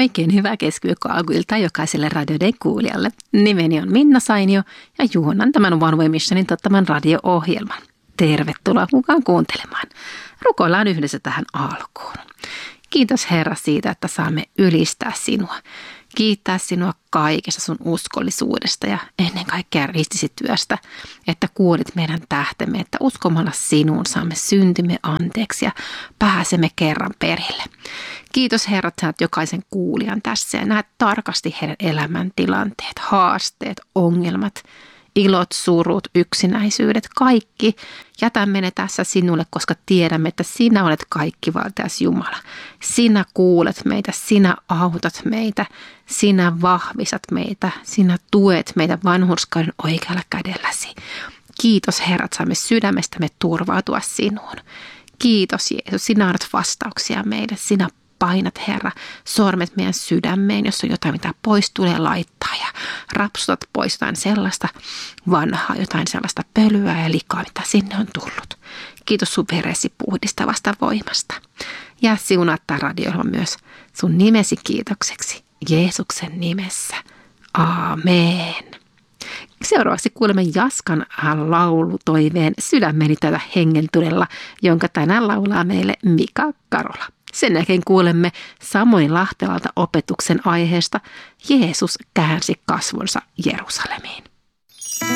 Oikein hyvää keskiviikkoalkuiltaa jokaiselle radioiden kuulijalle. Nimeni on Minna Sainio ja juonnan tämän One Way Missionin tuottaman radio-ohjelman. Tervetuloa mukaan kuuntelemaan. Rukoillaan yhdessä tähän alkuun. Kiitos Herra siitä, että saamme ylistää sinua. Kiittää sinua kaikesta sun uskollisuudesta ja ennen kaikkea ristisityöstä, että kuulit meidän tähtemme, että uskomalla sinuun saamme syntymme anteeksi ja pääsemme kerran perille. Kiitos Herra, että saat jokaisen kuulijan tässä ja näet tarkasti heidän elämäntilanteet, haasteet, ongelmat, ilot, surut, yksinäisyydet, kaikki. Jätämme ne tässä sinulle, koska tiedämme, että sinä olet kaikkivaltias Jumala. Sinä kuulet meitä, sinä autat meitä, sinä vahvistat meitä, sinä tuet meitä vanhurskauden oikealla kädelläsi. Kiitos Herra, että saamme sydämestämme turvautua sinuun. Kiitos Jeesus, sinä annat vastauksia meille, sinä painat Herra sormet meidän sydämeen, jos on jotain, mitä pois tulee laittaa ja rapsutat pois jotain sellaista vanhaa, jotain sellaista pölyä ja likaa, mitä sinne on tullut. Kiitos sun veresi puhdistavasta voimasta. Ja siunattaa radioilla myös sun nimesi kiitokseksi Jeesuksen nimessä. Aamen. Seuraavaksi kuulemme Jaskan laulutoiveen Sydämeni täytä hengen tulella, jonka tänään laulaa meille Mika Karola. Sen jälkeen kuulemme Samuli Lahtelalta opetuksen aiheesta Jeesus käänsi kasvonsa Jerusalemiin.